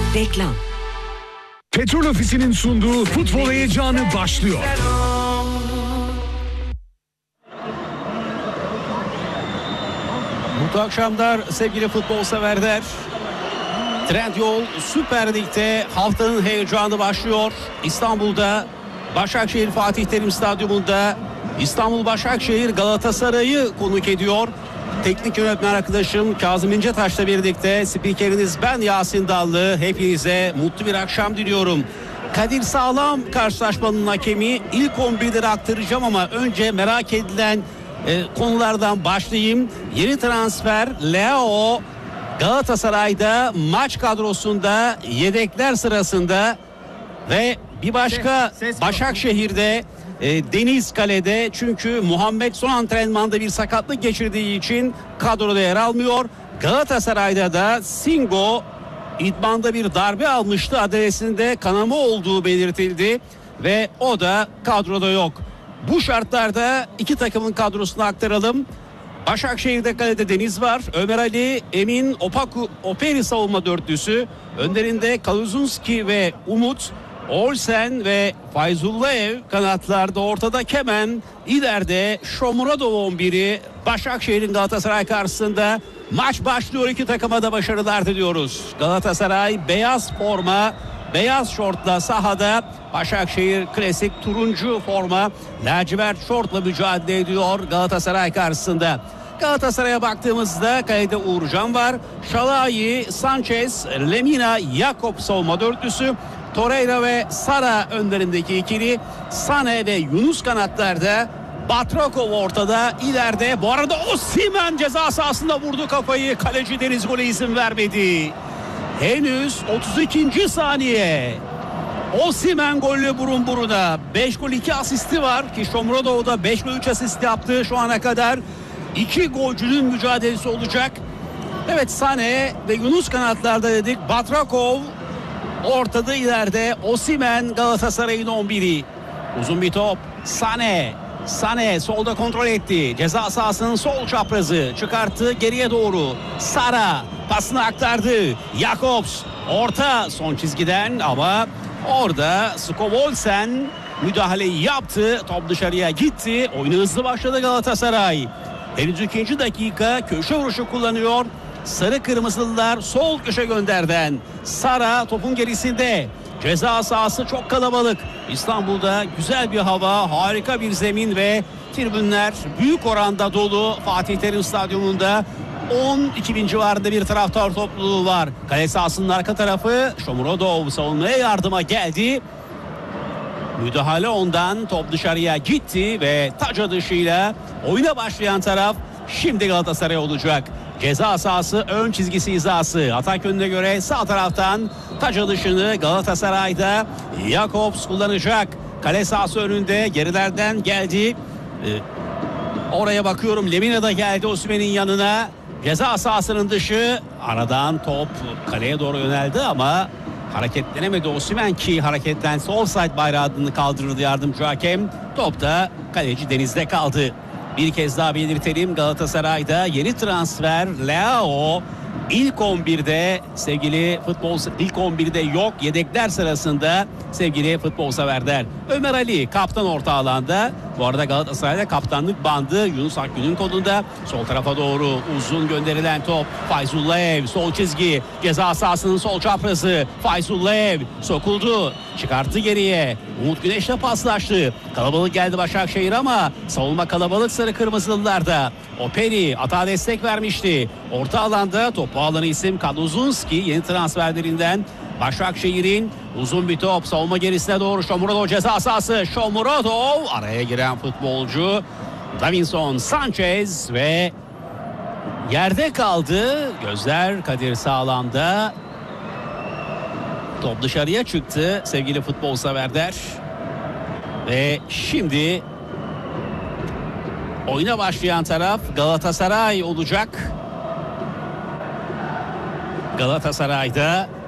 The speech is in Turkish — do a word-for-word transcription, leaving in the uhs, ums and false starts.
Reklam. Petrol Ofisi'nin sunduğu futbol heyecanı başlıyor. Mutlu akşamlar sevgili futbol severler. Trendyol Süper Lig'de haftanın heyecanı başlıyor. İstanbul'da Başakşehir Fatih Terim Stadyumunda İstanbul Başakşehir Galatasaray'ı konuk ediyor. Teknik yönetmen arkadaşım Kazım İncetaş'la birlikte spikeriniz ben Yasin Dallı. Hepinize mutlu bir akşam diliyorum. Kadir Sağlam karşılaşmanın hakemi. İlk on birleri aktaracağım ama önce merak edilen e, konulardan başlayayım. Yeni transfer Leo Galatasaray'da maç kadrosunda yedekler sırasında ve bir başka ses, ses Başakşehir'de e, Deniz Kale'de, çünkü Muhammed son antrenmanda bir sakatlık geçirdiği için kadroda yer almıyor. Galatasaray'da da Singo idmanda bir darbe almıştı, adresinde kanama olduğu belirtildi ve o da kadroda yok. Bu şartlarda iki takımın kadrosunu aktaralım. Başakşehir'de kalede Deniz var. Ömer Ali, Emin, Opaku, Operi savunma dörtlüsü. Önlerinde Kaluzunski ve Umut. Olsen ve Fayzullaev kanatlarda, ortada Kemen, ileride Shomurodov on biri. Başakşehir'in Galatasaray karşısında maç başlıyor. İki takıma da başarılar diliyoruz. Galatasaray beyaz forma, beyaz şortla sahada. Başakşehir klasik turuncu forma, lacivert şortla mücadele ediyor Galatasaray karşısında. Galatasaray'a baktığımızda kalede Uğurcan var. Şalai, Sanchez, Lemina, Yakup savunma dörtlüsü. Torreira ve Sara önlerindeki ikili. Sane ve Yunus kanatlarda. Batrakov ortada, ileride. Bu arada Osimhen ceza sahasında vurdu kafayı. Kaleci Deniz gole izin vermedi. Henüz otuz ikinci saniye. Osimhen golle burun buruna. beş gol iki asisti var ki Shomurodov da beş gol üç asist yaptı şu ana kadar. İki golcünün mücadelesi olacak. Evet, Sane ve Yunus kanatlarda dedik. Batrakov ortada, ileride Osimhen Galatasaray'ın on biri. Uzun bir top. Sane. Sane solda kontrol etti. Ceza sahasının sol çaprazı çıkarttı geriye doğru. Sara pasını aktardı. Jakobs orta son çizgiden ama orada Skovolsen müdahaleyi yaptı. Top dışarıya gitti. Oyunu hızlı başladı Galatasaray. Henüz ikinci dakika, köşe vuruşu kullanıyor. Sarı kırmızılılar sol köşe gönderden. Sara topun gerisinde. Ceza sahası çok kalabalık. İstanbul'da güzel bir hava, harika bir zemin ve tribünler büyük oranda dolu. Fatih Terim Stadyumunda on iki bin civarında bir taraftar topluluğu var. Kale sahasının arka tarafı. Shomurodov savunmaya yardıma geldi. Müdahale ondan, top dışarıya gitti ve taç atışıyla oyuna başlayan taraf şimdi Galatasaray olacak. Ceza sahası ön çizgisi hizası. Atak yönüne göre sağ taraftan taç atışını Galatasaray'da Jakobs kullanacak. Kale sahası önünde, gerilerden geldi. Ee, oraya bakıyorum, Lemina da geldi Osimhen'in yanına. Ceza sahasının dışı, aradan top kaleye doğru yöneldi ama hareketlenemedi Osimhen ki hareketlense offside bayrağını kaldırırdı yardımcı hakem. Top da kaleci Deniz'de kaldı. Bir kez daha belirtelim, Galatasaray'da yeni transfer Leo ilk on birde sevgili futbol, ilk on birde yok, yedekler sırasında sevgili futbol severler. Ömer Ali kaptan orta alanda. Bu arada Galatasaray'da kaptanlık bandı Yunus Akgün'ün kolunda. Sol tarafa doğru uzun gönderilen top. Fayzullaev sol çizgi, ceza sahasının sol çaprazı. Fayzullaev sokuldu, çıkarttı geriye. Umut Güneş'le paslaştı. Kalabalık geldi Başakşehir ama savunma kalabalık sarı kırmızılılarda. Operi atağa destek vermişti. Orta alanda topu alan isim Kaluzunski, yeni transferlerinden. Başakşehir'in uzun bir top, savunma gerisine doğru Shomurodov ceza sahası. Shomurodov, araya giren futbolcu Davinson Sanchez ve yerde kaldı. Gözler Kadir Sağlam'da. Top dışarıya çıktı sevgili futbol severler. Ve şimdi oyuna başlayan taraf Galatasaray olacak. Galatasaray'da